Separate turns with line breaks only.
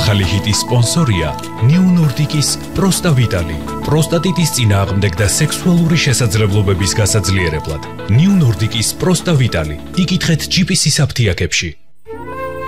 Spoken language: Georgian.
ახალი ჰიტის სპონსორია New Nordic-ის პროსტავიტალი. პროსტატიტის წინააღმდეგ და სექსუალური შესაძლებლობების გასაძლიერებლად. New Nordic-ის პროსტავიტალი. იკითხეთ GPS-ის აფთიაქებში.